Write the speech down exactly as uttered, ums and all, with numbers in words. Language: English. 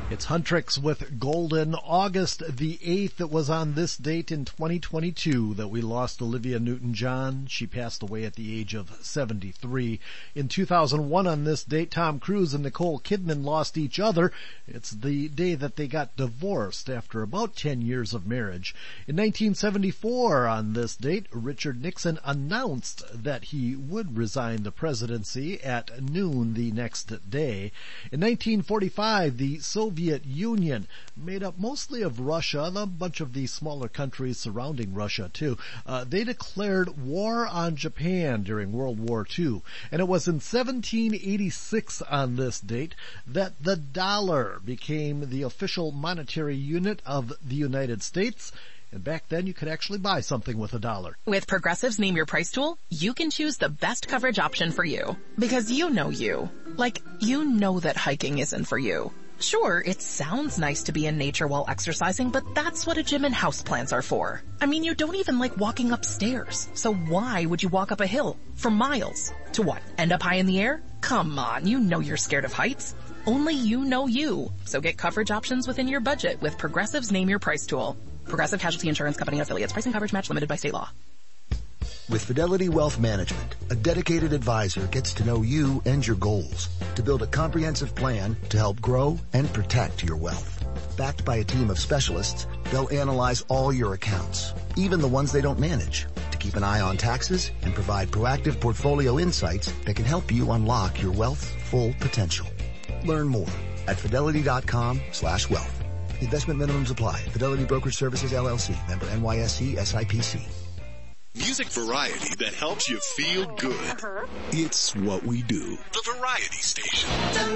It's Huntrix with Golden. August the eighth, it was on this date in twenty twenty-two that we lost Olivia Newton-John. She passed away at the age of seventy-three. In two thousand one on this date, Tom Cruise and Nicole Kidman lost each other. It's the day that they got divorced after about ten years of marriage. In nineteen seventy-four on this date, Richard Nixon announced that he would resign the presidency at noon the next day. In nineteen forty-five, the Soviet Soviet Union, made up mostly of Russia and a bunch of the smaller countries surrounding Russia too, uh, they declared war on Japan during World War Two. And it was in seventeen eighty-six on this date that the dollar became the official monetary unit of the United States. And back then, you could actually buy something with a dollar. With Progressive's Name Your Price tool, you can choose the best coverage option for you. Because you know you. Like, you know that hiking isn't for you. Sure, it sounds nice to be in nature while exercising, but that's what a gym and houseplants are for. I mean, you don't even like walking upstairs. So why would you walk up a hill for miles? To what? End up high in the air? Come on, you know you're scared of heights. Only you know you. So get coverage options within your budget with Progressive's Name Your Price tool. Progressive Casualty Insurance Company and affiliates. Price and coverage match limited by state law. With Fidelity Wealth Management, a dedicated advisor gets to know you and your goals to build a comprehensive plan to help grow and protect your wealth. Backed by a team of specialists, they'll analyze all your accounts, even the ones they don't manage, to keep an eye on taxes and provide proactive portfolio insights that can help you unlock your wealth's full potential. Learn more at fidelity.com slash wealth. Investment minimums apply. Fidelity Brokerage Services, L L C. Member N Y S E S I P C. Music variety that helps you feel good. Uh-huh. It's what we do. The Variety Station.